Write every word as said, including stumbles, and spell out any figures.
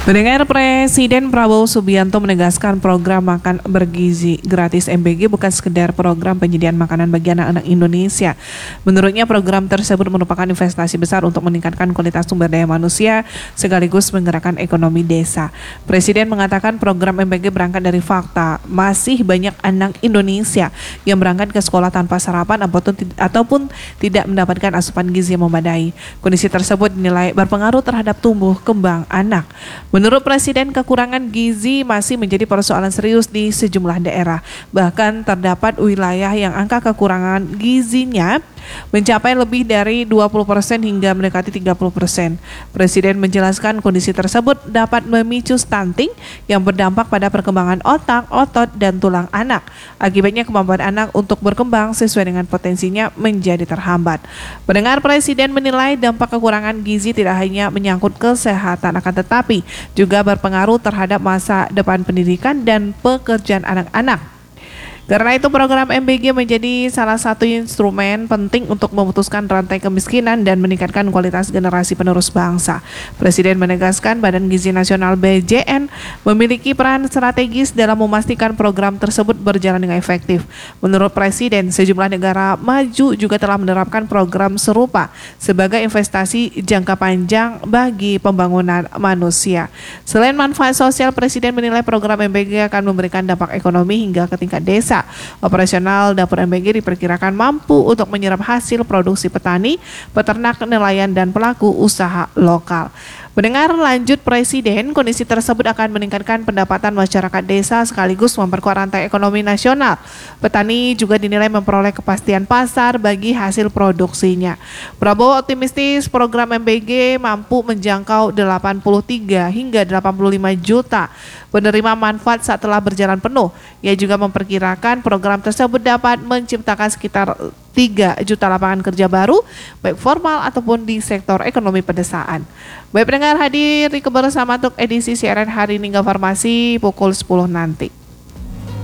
Mendengar Presiden Prabowo Subianto menegaskan program makan bergizi gratis M B G bukan sekedar program penyediaan makanan bagi anak-anak Indonesia. Menurutnya program tersebut merupakan investasi besar untuk meningkatkan kualitas sumber daya manusia sekaligus menggerakkan ekonomi desa. Presiden mengatakan program M B G berangkat dari fakta masih banyak anak Indonesia yang berangkat ke sekolah tanpa sarapan ataupun tidak mendapatkan asupan gizi yang memadai. Kondisi tersebut dinilai berpengaruh terhadap tumbuh kembang anak. Menurut Presiden, kekurangan gizi masih menjadi persoalan serius di sejumlah daerah. Bahkan terdapat wilayah yang angka kekurangan gizinya mencapai lebih dari dua puluh persen hingga mendekati tiga puluh persen. Presiden menjelaskan kondisi tersebut dapat memicu stunting yang berdampak pada perkembangan otak, otot, dan tulang anak. Akibatnya kemampuan anak untuk berkembang sesuai dengan potensinya menjadi terhambat. Pendengar, Presiden menilai dampak kekurangan gizi tidak hanya menyangkut kesehatan akan tetapi juga berpengaruh terhadap masa depan pendidikan dan pekerjaan anak-anak. Karena itu program M B G menjadi salah satu instrumen penting untuk memutuskan rantai kemiskinan dan meningkatkan kualitas generasi penerus bangsa. Presiden menegaskan Badan Gizi Nasional B J N memiliki peran strategis dalam memastikan program tersebut berjalan dengan efektif. Menurut Presiden, sejumlah negara maju juga telah menerapkan program serupa sebagai investasi jangka panjang bagi pembangunan manusia. Selain manfaat sosial, Presiden menilai program M B G akan memberikan dampak ekonomi hingga ke tingkat desa. Operasional dapur M B G diperkirakan mampu untuk menyerap hasil produksi petani, peternak, nelayan, dan pelaku usaha lokal. Mendengar lanjut Presiden, kondisi tersebut akan meningkatkan pendapatan masyarakat desa sekaligus memperkuat rantai ekonomi nasional. Petani juga dinilai memperoleh kepastian pasar bagi hasil produksinya. Prabowo optimistis program M B G mampu menjangkau delapan puluh tiga hingga delapan puluh lima juta penerima manfaat saat telah berjalan penuh. Ia juga memperkirakan program tersebut dapat menciptakan sekitar tiga juta lapangan kerja baru, baik formal ataupun di sektor ekonomi pedesaan. Baik pendengar, hadir di kebersamaan untuk edisi siaran hari ini Informasi pukul sepuluh nanti.